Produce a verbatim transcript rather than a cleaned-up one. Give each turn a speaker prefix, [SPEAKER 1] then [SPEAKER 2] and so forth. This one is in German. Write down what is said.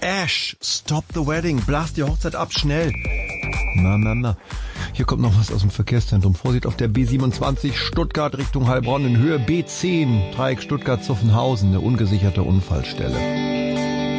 [SPEAKER 1] Ash, stop the wedding. Blast die Hochzeit ab, schnell. Na, na, na. Hier kommt noch was aus dem Verkehrszentrum. Vorsicht auf der B siebenundzwanzig, Stuttgart Richtung Heilbronn in Höhe B zehn. Dreieck Stuttgart-Zuffenhausen, eine ungesicherte Unfallstelle.